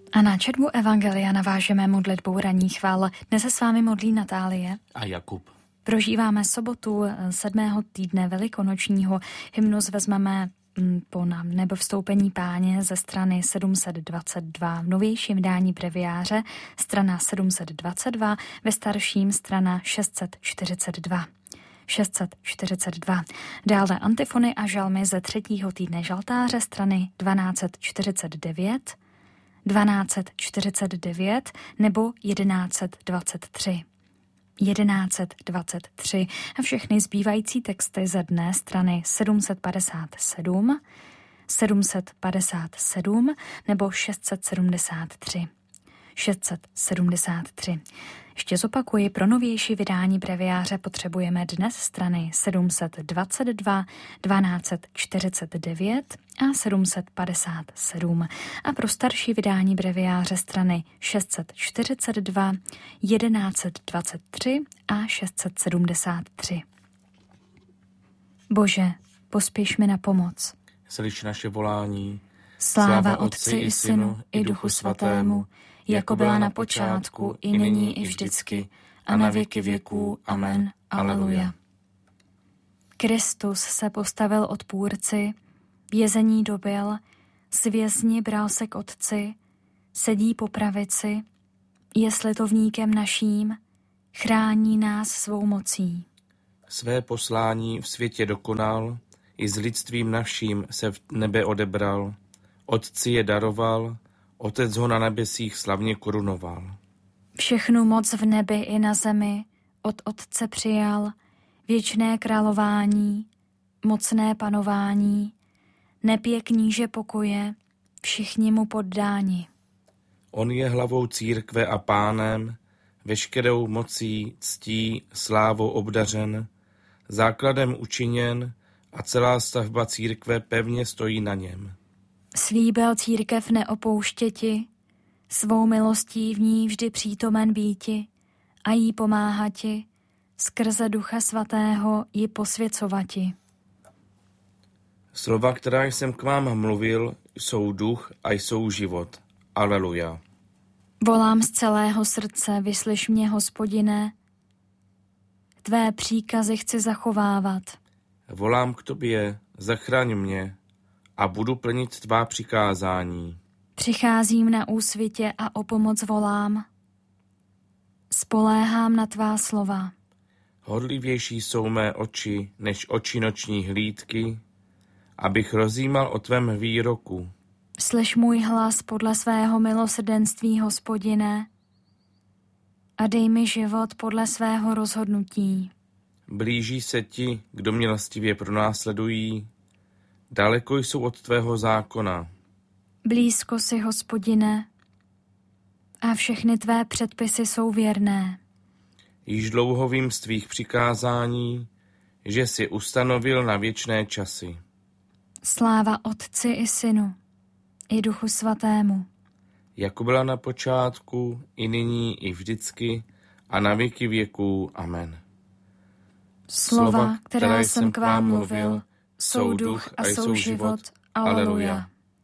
A na četbu evangelia navážeme modlitbou ranní chvál. Dnes se s vámi modlí Natálie a Jakub. Prožíváme sobotu 7. týdne velikonočního. Hymnus vezmeme po nebovstoupení Páně ze strany 722 v novějším vydání breviáře, strana 722, ve starším strana 642. 642. Dále antifony a žalmy ze 3. týdne žaltáře, strany 1249, 1249 nebo 1123. 1123 a všechny zbývající texty ze dne strany 757, 757 nebo 673. 673. Ještě zopakuji, pro novější vydání breviáře potřebujeme dnes strany 722, 1249 a 757 a pro starší vydání breviáře strany 642, 1123 a 673. Bože, pospěš mi na pomoc. Slyš naše volání. Sláva Otci i Synu i Duchu Svatému, jako byla na počátku, i nyní, i vždycky, a na věky věků. Amen. Aleluja. Kristus se postavil odpůrci, vězení dobyl, s vězni bral se k Otci, sedí po pravici, je slitovníkem naším, chrání nás svou mocí. Své poslání v světě dokonal, i s lidstvím naším se v nebe odebral, Otci je daroval, Otec ho na nebesích slavně korunoval. Všechnu moc v nebi i na zemi od Otce přijal, věčné králování, mocné panování, neb je kníže pokoje, všichni mu poddáni. On je hlavou církve a pánem, veškerou mocí, ctí, slávou obdařen, základem učiněn a celá stavba církve pevně stojí na něm. Slíbil církev neopouštěti, svou milostí v ní vždy přítomen býti a jí pomáhati, skrze Ducha Svatého ji posvěcovati. Slova, která jsem k vám mluvil, jsou duch a jsou život. Aleluja. Volám z celého srdce, vyslyš mě, Hospodine, tvé příkazy chci zachovávat. Volám k tobě, zachraň mě a budu plnit tvá přikázání. Přicházím na úsvitě a o pomoc volám. Spoléhám na tvá slova. Horlivější jsou mé oči, než oči noční hlídky, abych rozjímal o tvém výroku. Slyš můj hlas podle svého milosrdenství, Hospodine, a dej mi život podle svého rozhodnutí. Blíží se ti, kdo mě lastivě pronásledují, daleko jsou od tvého zákona. Blízko si, Hospodine, a všechny tvé předpisy jsou věrné. Již dlouho vím z tvých přikázání, že jsi ustanovil na věčné časy. Sláva Otci i Synu, i Duchu Svatému. Jako byla na počátku, i nyní, i vždycky, a na věky věků. Amen. Slova, která jsem k vám mluvil, jsou duch a jsou život. Aleluja.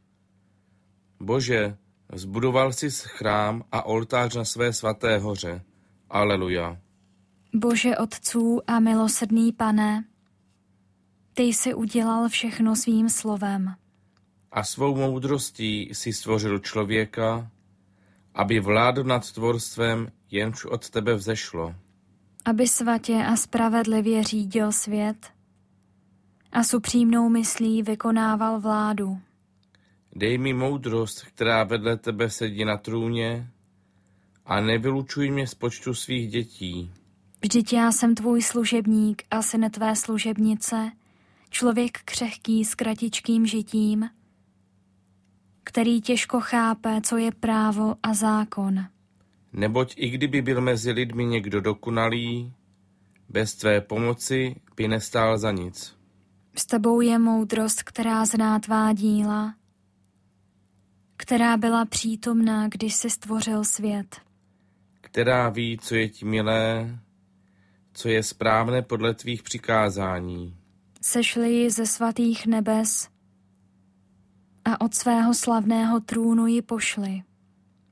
Bože, zbudoval jsi chrám a oltář na své svaté hoře. Aleluja. Bože otců a milosrdný Pane, ty jsi udělal všechno svým slovem. A svou moudrostí jsi stvořil člověka, aby vládl nad tvorstvem, jenž od tebe vzešlo. Aby svatě a spravedlivě řídil svět a s upřímnou myslí vykonával vládu. Dej mi moudrost, která vedle tebe sedí na trůně, a nevylučuj mě z počtu svých dětí. Vždyť já jsem tvůj služebník a syn tvé služebnice, člověk křehký s kratičkým žitím, který těžko chápe, co je právo a zákon. Neboť i kdyby byl mezi lidmi někdo dokonalý, bez tvé pomoci by nestál za nic. S tebou je moudrost, která zná tvá díla, která byla přítomná, když jsi stvořil svět. Která ví, co je ti milé, co je správné podle tvých přikázání. Sešli ji ze svatých nebes a od svého slavného trůnu ji pošli.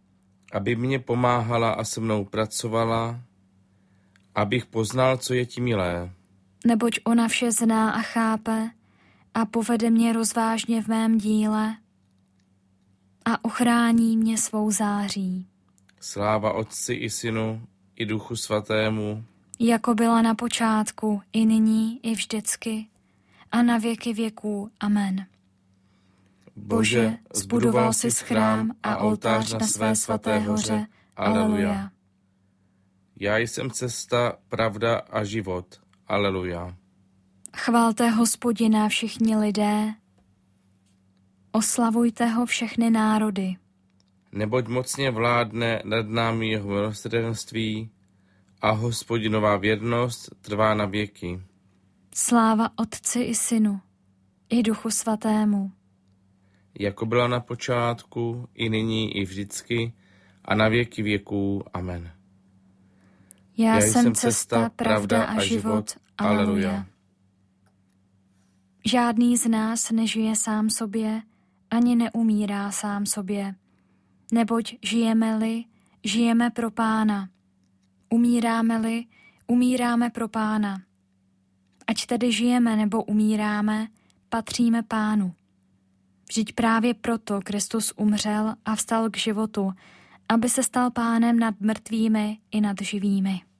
aby mě pomáhala a se mnou pracovala, abych poznal, co je ti milé. Neboť ona vše zná a chápe a povede mě rozvážně v mém díle a ochrání mě svou září. Sláva Otci i Synu i Duchu Svatému, jako byla na počátku, i nyní, i vždycky, a na věky věků. Amen. Bože, zbudoval jsi chrám a oltář na své svaté hoře. Aleluja. Já jsem cesta, pravda a život. Aleluja. Chvalte Hospodina všichni lidé, oslavujte ho všechny národy. Neboť mocně vládne nad námi jeho milosrdenství a Hospodinová věrnost trvá na věky. Sláva Otci i Synu, i Duchu Svatému. Jako byla na počátku, i nyní, i vždycky, a na věky věků. Amen. Já jsem cesta, pravda a život. Aleluja. Žádný z nás nežije sám sobě, ani neumírá sám sobě. Neboť žijeme-li, žijeme pro Pána. Umíráme-li, umíráme pro Pána. Ať tedy žijeme nebo umíráme, patříme Pánu. Vždyť právě proto Kristus umřel a vstal k životu, aby se stal Pánem nad mrtvými i nad živými.